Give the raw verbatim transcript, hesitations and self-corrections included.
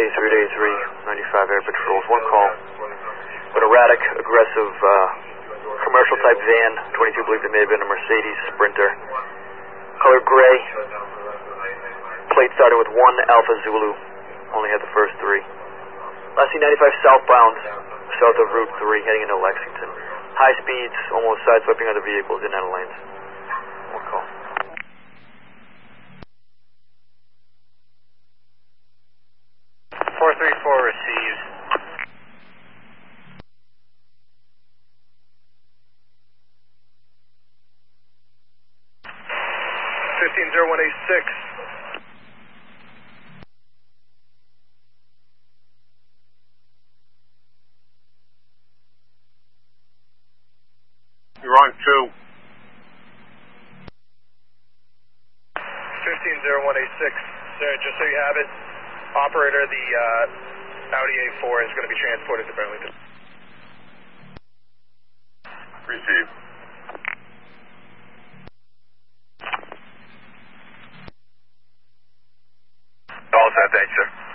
three to eighty-three, ninety-five Air Patrols. One call. An erratic, aggressive, uh, commercial-type van, twenty-two believed it may have been a Mercedes Sprinter. Color gray. Plate started with one Alpha Zulu. Only had the first three. Last seen ninety-five southbound, south of Route three, heading into Lexington. High speeds, almost side-sweeping other vehicles in out of lanes. One call. four three four received. fifteen zero one eight six. You're on two. fifteen zero one eight six. Sir, just so you have it, operator, the uh, Audi A four is going to be transported to Burlington. Receive. All set, thanks, sir.